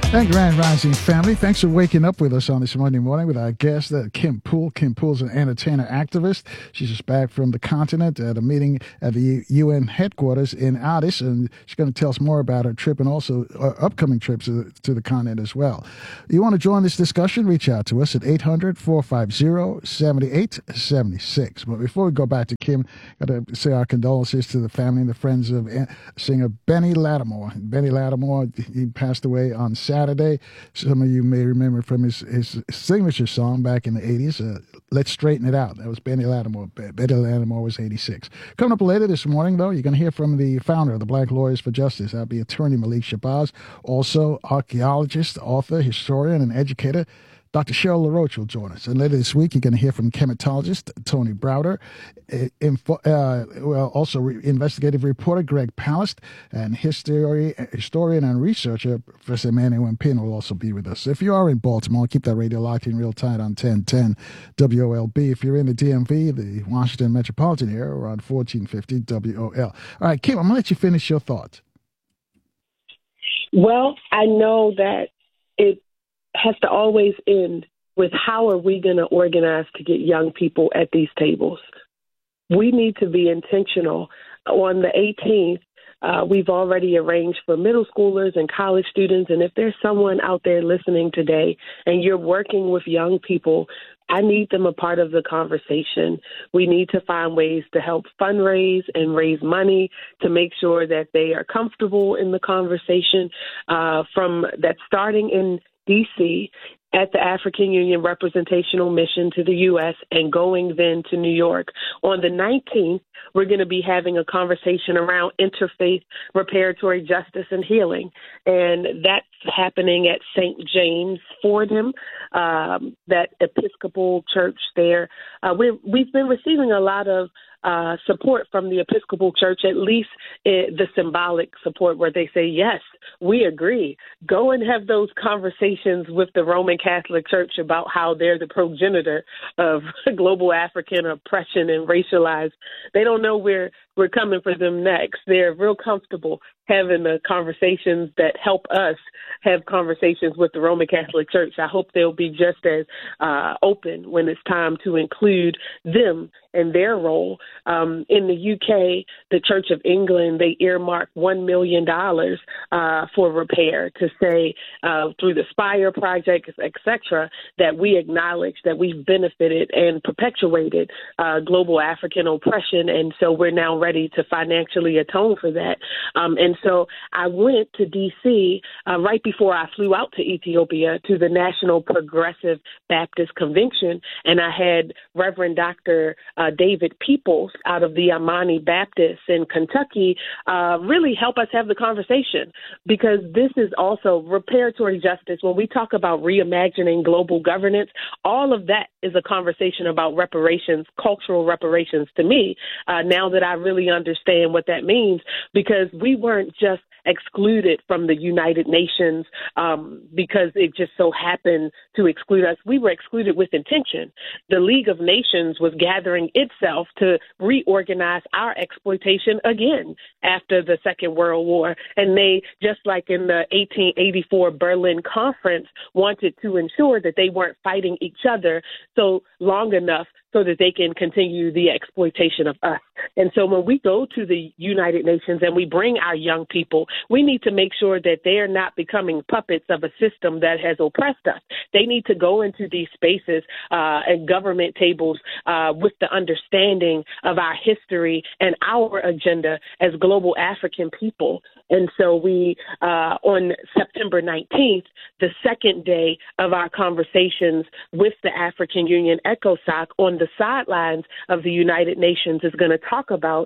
And Grand Rising family, thanks for waking up with us on this Monday morning with our guest, Kim Poole. Kim Poole's an entertainer activist. She's just back from the continent at a meeting at the UN headquarters in Addis, and she's going to tell us more about her trip and also upcoming trips to the continent as well. You want to join this discussion? Reach out to us at 800-450-7876. But before we go back to Kim, got to say our condolences to the family and the friends of singer Benny Lattimore. Benny Lattimore, he passed away on Saturday. Some of you may remember from his signature song back in the 80s, Let's Straighten It Out. That was Benny Lattimore. Benny Lattimore was 86. Coming up later this morning, though, you're going to hear from the founder of the Black Lawyers for Justice. That'll be attorney Malik Shabazz, also archaeologist, author, historian, and educator. Dr. Cheryl LaRoche will join us. And later this week, you're going to hear from chematologist Tony Browder, also investigative reporter Greg Palast, and historian and researcher Professor Emmanuel Pin will also be with us. If you are in Baltimore, keep that radio locked in real tight on 1010 WOLB. If you're in the DMV, the Washington metropolitan area, we're on 1450 WOL. All right, Kim, I'm going to let you finish your thoughts. Well, I know that it has to always end with how are we going to organize to get young people at these tables. We need to be intentional. On the 18th, we've already arranged for middle schoolers and college students. And if there's someone out there listening today and you're working with young people, I need them a part of the conversation. We need to find ways to help fundraise and raise money to make sure that they are comfortable in the conversation from that starting in D.C. at the African Union Representational Mission to the U.S. and going then to New York. On the 19th, we're going to be having a conversation around interfaith reparatory justice and healing. And that's happening at St. James Fordham, that Episcopal church there. We've been receiving a lot of support from the Episcopal Church, at least the symbolic support where they say, yes, we agree. Go and have those conversations with the Roman Catholic Church about how they're the progenitor of global African oppression and racialized. They don't know where we're coming for them next. They're real comfortable having the conversations that help us have conversations with the Roman Catholic Church. I hope they'll be just as open when it's time to include them and their role. In the UK, the Church of England, they earmarked $1 million for repair to say through the Spire Project, et cetera, that we acknowledge that we've benefited and perpetuated global African oppression. And so we're now ready to financially atone for that. And so I went to D.C. Right before I flew out to Ethiopia to the National Progressive Baptist Convention, and I had Reverend Dr. David Peoples out of the Amani Baptist in Kentucky really help us have the conversation, because this is also reparatory justice. When we talk about reimagining global governance, all of that is a conversation about reparations, cultural reparations to me, now that I really understand what that means, because we weren't just excluded from the United Nations because it just so happened to exclude us. We were excluded with intention. The League of Nations was gathering itself to reorganize our exploitation again after the Second World War. And they, just like in the 1884 Berlin Conference, wanted to ensure that they weren't fighting each other so long enough so that they can continue the exploitation of us. And so when we go to the United Nations and we bring our young people, we need to make sure that they are not becoming puppets of a system that has oppressed us. They need to go into these spaces and government tables with the understanding of our history and our agenda as global African people. And so we, on September 19th, the second day of our conversations with the African Union ECOSOC on the sidelines of the United Nations is going to talk about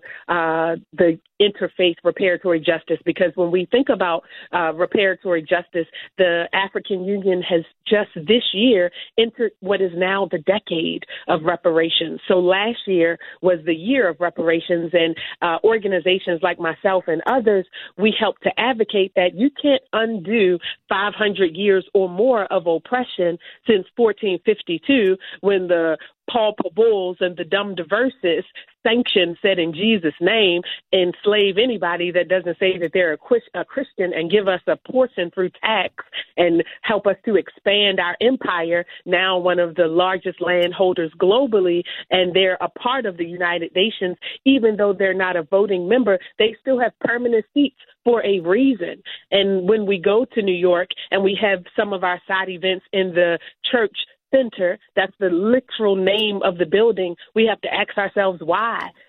the interfaith reparatory justice, because when we think about reparatory justice, the African Union has just this year entered what is now the decade of reparations. So last year was the year of reparations, and organizations like myself and others, we helped to advocate that you can't undo 500 years or more of oppression since 1452, when the Paul Pobos and the Dumb Diversis sanction said in Jesus' name, enslave anybody that doesn't say that they're a Christian and give us a portion through tax and help us to expand our empire, now one of the largest landholders globally, and they're a part of the United Nations. Even though they're not a voting member, they still have permanent seats for a reason. And when we go to New York and we have some of our side events in the church center, that's the literal name of the building, we have to ask ourselves why.